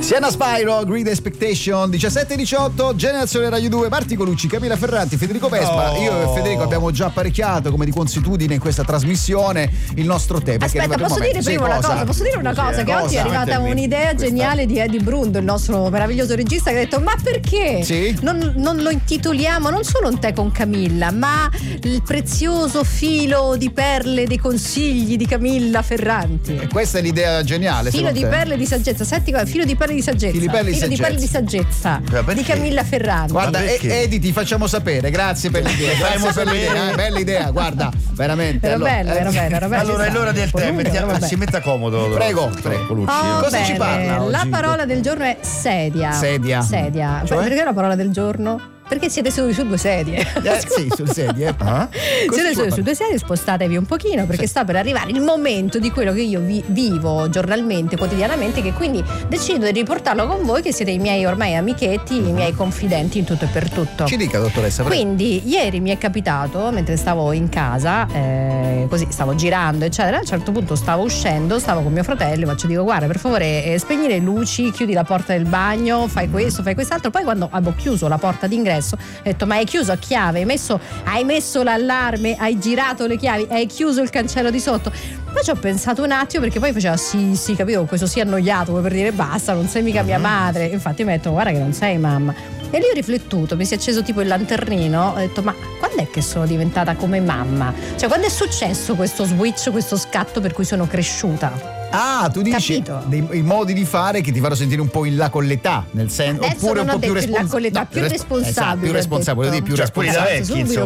Siena Spyro, Great Expectation, 17-18, Generazione Radio 2, Marti Colucci, Camilla Ferranti, Federico Vespa. Io e Federico abbiamo già apparecchiato, come di consuetudine in questa trasmissione, il nostro tema. Aspetta, posso dire prima una cosa? Posso dire una cosa? Che oggi è arrivata un'idea geniale di Eddie Brundo, il nostro meraviglioso regista, che ha detto: ma perché non lo intitoliamo non solo Un tè con Camilla, ma il prezioso filo di perle dei consigli di Camilla Ferranti. E questa è l'idea geniale. Filo di perle di saggezza. Senti qua, filo di perle di saggezza. Filo di perle di saggezza di Camilla Ferranti. Guarda, Edi, ti facciamo sapere. Grazie per l'idea. Bella idea, guarda, veramente. Era bello. Allora è l'ora del tè, si metta comodo. Prego. Cosa ci parla oggi? La parola del giorno è sedia. Cioè? Perché la parola del giorno? Perché siete seduti su due sedie. Sì, sulle sedie. Siete seduti su due sedie, spostatevi un pochino, perché sta per arrivare il momento di quello che io vivo giornalmente, quotidianamente, che quindi decido di riportarlo con voi, che siete i miei ormai amichetti, i miei confidenti in tutto e per tutto. Ci dica, dottoressa. Quindi ieri mi è capitato, mentre stavo in casa, così stavo girando eccetera, a un certo punto stavo uscendo, stavo con mio fratello, dico: guarda, per favore spegni le luci, chiudi la porta del bagno, fai questo, fai quest'altro. Poi quando avevo chiuso la porta d'ingresso ho detto: ma hai chiuso a chiave? Hai messo l'allarme? Hai girato le chiavi? Hai chiuso il cancello di sotto? Poi ci ho pensato un attimo, perché poi faceva sì, capito, questo sì annoiato, come per dire basta, non sei mica mia madre. Infatti mi ha detto: guarda che non sei mamma. E lì ho riflettuto, mi si è acceso tipo il lanternino, ho detto: ma quando è che sono diventata come mamma? Cioè, quando è successo questo switch, questo scatto per cui sono cresciuta? Ah, tu dici i modi di fare che ti fanno sentire un po' in là con l'età, nel senso, adesso oppure un po' più responsabile, più responsabile. Più responsabile, più responsabile. Subito,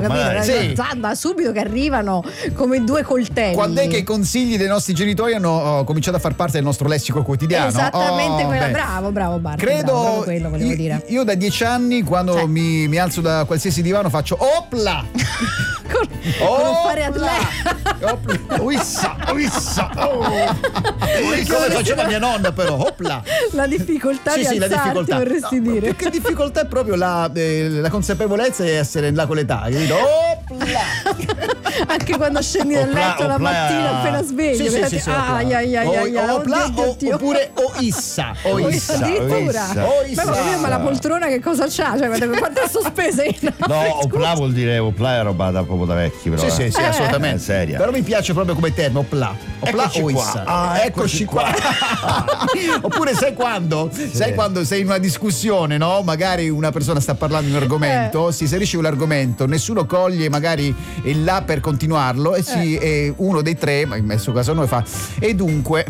ma subito che arrivano come due coltelli. Quando è che i consigli dei nostri genitori hanno cominciato a far parte del nostro lessico quotidiano? Esattamente quella. Bravo Bart. Credo, quello volevo dire. Io da 10 anni, quando mi alzo da qualsiasi divano, faccio opla! Con fare atleta. Uissa. Come faceva mia nonna, però, opla. La difficoltà di alzarti, vorresti dire. Più che difficoltà è proprio la consapevolezza di essere in là con l'età. Opla. Anche quando scendi dal letto la mattina appena sveglio. Sì, opla, oppure oissa. Addirittura. Ma la poltrona che cosa c'ha? Cioè, quante sospese? No, opla vuol dire, opla è roba da proprio da vecchi, però. Sì, assolutamente. Seria. Però mi piace proprio come termine, opla o issa. Eccoci qua. Oppure sai quando? Sai quando sei in una discussione, no? Magari una persona sta parlando di un argomento, si inserisce quell'argomento, nessuno coglie magari il là per continuarlo e uno dei tre, ma in questo caso noi fa: e dunque.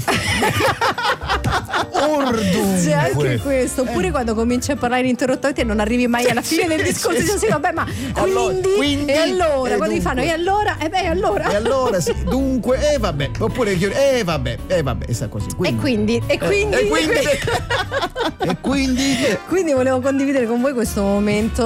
C'è anche questo. Oppure quando cominci a parlare ininterrottamente e non arrivi mai alla fine del discorso, sì, vabbè, ma quindi e allora quando ti fanno e allora sì, dunque vabbè, oppure vabbè, e sa così, quindi volevo condividere con voi questo momento